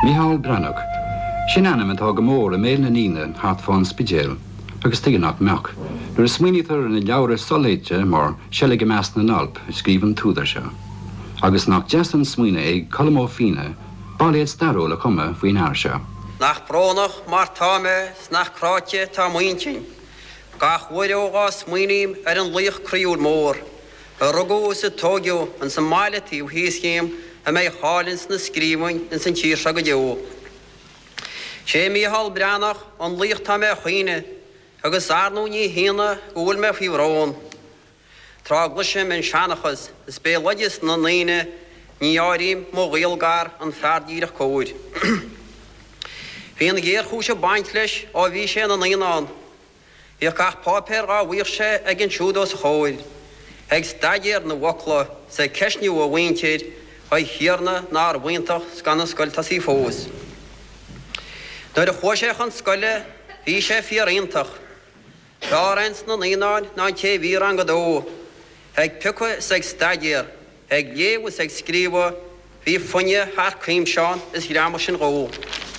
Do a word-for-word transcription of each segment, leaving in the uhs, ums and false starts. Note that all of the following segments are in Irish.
Micheál Brannach, sin anam atá go mór a méil na nína hat fáin spidéal, agus tuigeanach meach. Nuair is smaoinítar in a leabhar soléite mar seilligh go meas na nalp scríban túdar seo. Agus nach deasan smaoine ag colm fine, bailiad staró le cuma faoin air seo. Nach brónach mar táime nach cráte tá muintin. Gach bhuiireógá smaoinim ar an líoch críúr mór. A rugó sa tógiú an sa máiletíú híoscéim a mé hálins na scríbain in san tíir se go deó. Sé Micheál Brannach an líoch tá mé chuoine, agus arnú ní hína bhfuil me fí bhrón. Tráglasim in seanachas, is bé leidis na naine ní áirim mó ghaolgar an feardíirech cóir. Bhí an ggéir chúise baint leis á bhí sé na nainán. Bhí gach pápéir á bhuiir sé ag an siúdó sa chóir. Ag stadéir na bhocla sa ceisniú a bhaintéid a hiarna ná ar bhaintach sgan na scoilta sí fós. Nuair a chuaiseach an scoile, bhí sé fíoraintach. Dárains na nainán ná té bhí an go dó. Ag pica sa stadéir, ag léú sa scríba, bhí funne thar cúim seán is ghráma sin gó.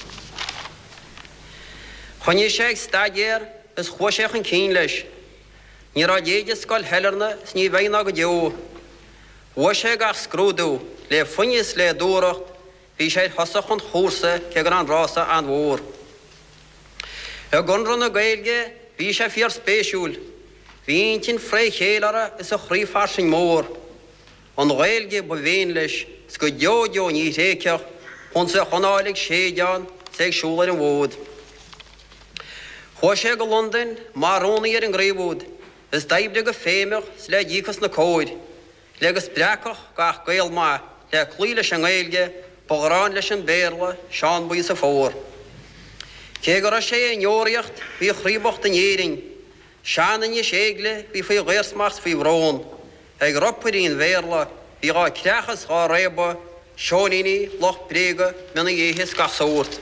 Chunne sé ag stadéir is chuaiseach an cín leis. Ní rá déide scoil heilirna is ní bhainna go deó. Bhuail sé gach scrúdú le funnes le dúracht, bhí sé thosach an chósa ce gur an rása an mhór. A gunran na Gaeilge bhí sé fíor spéisiúil. Bhí tin fré chéileara is a chríomhfar sin mór. An Gaeilge ba bhéin leis is go deodeo ní réceach chun sa chonálaigh séideán sa ag siúlar an bhód. Chua sé go London marrónaí ar an gréibhód, is daibde go féimeach s le díchas na cóid, legus breacach gach gael má le clí leis an Gaeilge bográn leis an béirla seán buí sa fór. Cé go sé an neoríocht bhí chríobacht an éiring, seanan is éagle bhí faoi ghéirsmart faoi bhrón, ag ropaíon bhéirla bhí gá creachas gá réba seoníní loch bréga mena dhéhis gach sóirt.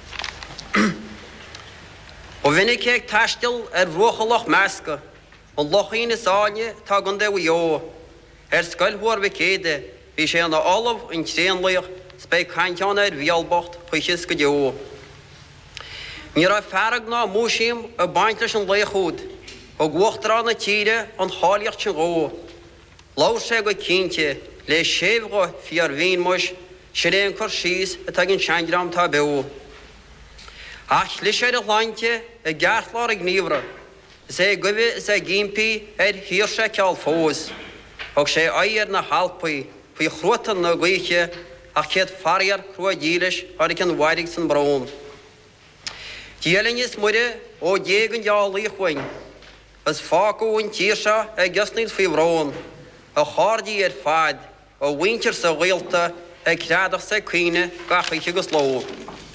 O vinnig ag taistil ar ruchalach measca, an lochaín is áine tá gan de bhío. Ar scoilhúir bhí céide, bhí sé na olamh in tréanlaoch spé cainteán ar bhialbacht chuiches go deó. Ní ra ferrag ná múisiim a baint leis an léchúd, ó ghuachtará na tíre an chálaíocht sin gó. Lá sé go cínte le séomhá fiar bhíon muis sé réon chur síos a tagin seangram tá beú. Ach leis sé a láinte a gceartlár ag níomhra, sé goibh sé gimpi ar híor sé ceall fós, og sé air na halpaí faoi chruatan na gaiche ach chéad fariar chrua dílis ar ag an bhairig san brón. Díalinn is muide ó dégan deálaí chuin, as fácú an tíir se ag gasnaid faoi bhrón, a chádaí ar fad ó bhaintear sa ghaolta ag creadach sa cuine gachaich agus ló.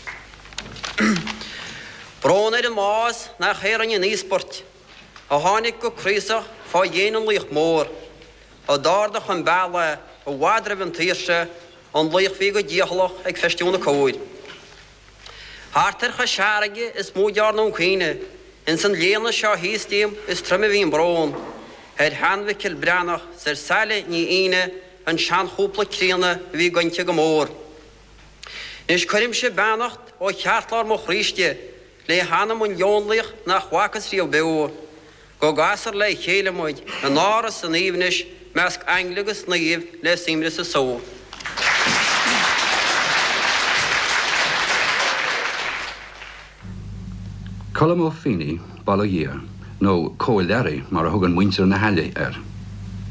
Brón ar an más na chéir an níosport, a tháinig go críosach fá dhéanaan líoch mór, a dárdach an balla a bhhadraibh an tíirse an líoch bhí go díochalach ag festiúna cóid. Hartar cha seaige is múdearnún cuine, in san léana seo híostíim is truma bhíon brón, ar Hanmhiceál Brannach sar saile ní ine an sean chúpla críanna bhí gainte go mór. Nis chuirim sé beannacht ó cheartláir mo chríiste, le hanam an leonlaoch nach chhuacas río beú, go gasar le chéile muid an áras san íomnis measc anglagus naíomh le simre sa só. Colm ó Fini, balla hir, nó cóiléirí mar a thugan muintear na heile ar.